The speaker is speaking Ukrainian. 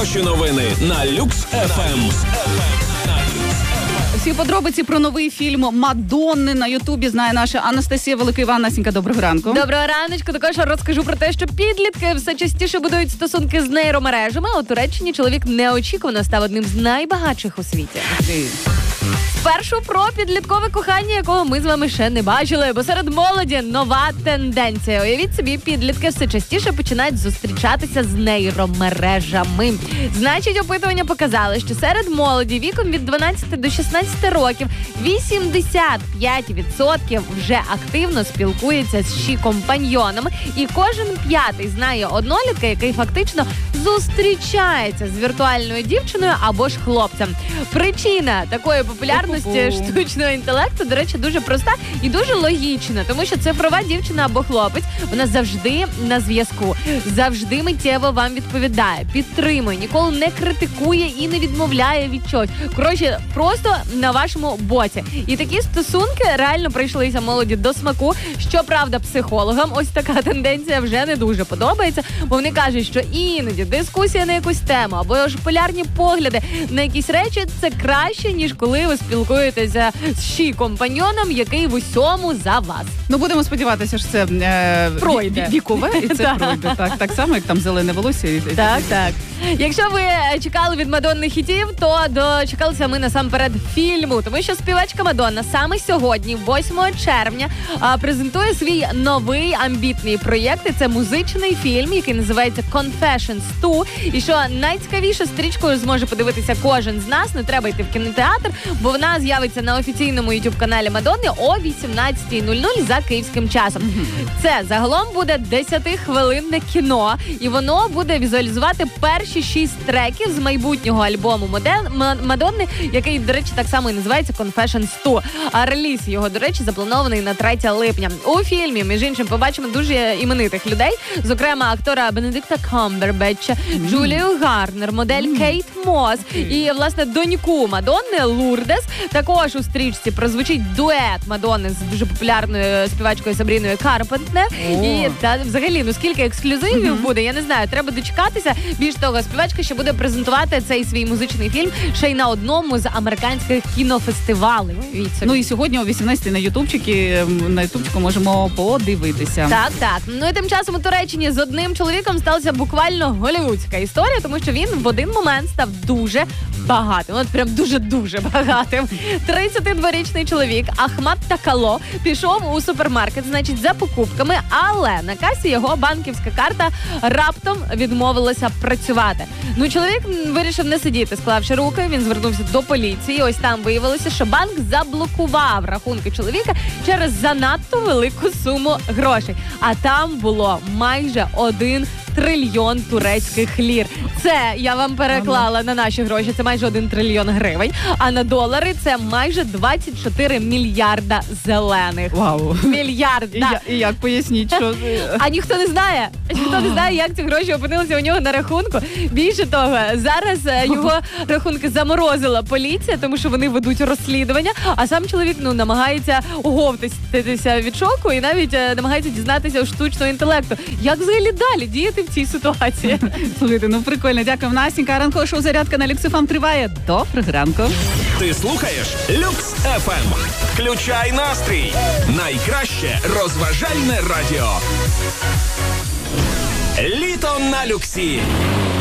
Хороші новини на Люкс ФМ. Всі подробиці про новий фільм Мадонни на Ютубі знає наша Анастасія Великоїван. Насінька, доброго ранку. Доброго раночку. Також розкажу про те, що підлітки все частіше будують стосунки з нейромережами. У Туреччині чоловік неочікувано став одним з найбагатших у світі. Спершу про підліткове кохання, якого ми з вами ще не бачили, бо серед молоді нова тенденція. Уявіть собі, підлітки все частіше починають зустрічатися з нейромережами. Значить, опитування показали, що серед молоді віком від 12 до 16 років 85% вже активно спілкується з ші-компаньйонами, і кожен п'ятий знає однолітка, який фактично зустрічається з віртуальною дівчиною або ж хлопцем. Причина такої популярності штучного інтелекту, до речі, дуже проста і дуже логічна, тому що цифрова дівчина або хлопець, вона завжди на зв'язку, завжди миттєво вам відповідає, підтримує, ніколи не критикує і не відмовляє від чогось. Коротше, просто на вашому боці. І такі стосунки реально прийшлися молоді до смаку. Щоправда, психологам ось така тенденція вже не дуже подобається, бо вони кажуть, що іноді дискусія на якусь тему або ж полярні погляди на якісь речі – це краще, ніж коли ви спілкуєтеся з ші-компаньйоном, який в усьому за вас. Ну, будемо сподіватися, що це пройде. Вікове, і це пройде. Так само, як там зелене волосся. Так. Якщо ви чекали від Мадонни хітів, то дочекалися ми насамперед фільму, тому що співачка Мадонна саме сьогодні, 8 червня, презентує свій новий амбітний проєкт. І це музичний фільм, який називається Confessions 2. І що найцікавіше, стрічкою зможе подивитися кожен з нас, не треба йти в кінотеатр, бо вона з'явиться на офіційному YouTube-каналі Мадонни о 18:00 за київським часом. Це загалом буде 10-хвилинне кіно, і воно буде візуалізувати перші 6 треків з майбутнього альбому Мадонни, який, до речі, так само і називається Confessions 2. А реліз його, до речі, запланований на 3 липня. У фільмі, між іншим, побачимо дуже іменитих людей, зокрема актора Бенедикта Камбербетча, Джулію Гарнер, модель Кейт Мос і, власне, доньку Мадонни Лурдес. Також у стрічці прозвучить дует Мадонни з дуже популярною співачкою Сабріною Карпентнер. І взагалі, скільки ексклюзивів буде, я не знаю, треба дочекатися. Більш того, співачка ще буде презентувати цей свій музичний фільм ще й на одному з американських кінофестивалів. Ну і сьогодні о 18 на ютубчику можемо подивитися. Так. Ну і тим часом у Туреччині з одним чоловіком сталася буквально голлівудська історія, тому що він в один момент став дуже багатим. От прям дуже-дуже багатим. 32-річний чоловік Ахмад Такало пішов у супермаркет, значить, за покупками, але на касі його банківська карта раптом відмовилася працювати. Ну, чоловік вирішив не сидіти, склавши руки, він звернувся до поліції. Ось там виявилося, що банк заблокував рахунки чоловіка через занадто велику суму грошей. А там було майже 1 трильйон турецьких лір. Це я вам переклала на наші гроші, це майже 1 трильйон гривень, а на долари це майже 24 мільярда зелених. Вау. Мільярд, да. І як поясніть, що... А ніхто не знає. Ніхто не знає, як ці гроші опинилися у нього на рахунку. Більше того, зараз його рахунки заморозила поліція, тому що вони ведуть розслідування, а сам чоловік, намагається оговтатися від шоку і навіть намагається дізнатися у штучного інтелекту. Як взагалі далі діяти в цій ситуації? Слухайте, прикольно. Дякую, Настенька. Ранкове шоу «Зарядка» на Люкс ФМ триває. Доброго ранку. Ти слухаєш Люкс ФМ. Включай настрій. Найкраще розважальне радіо. Літо на Люксі.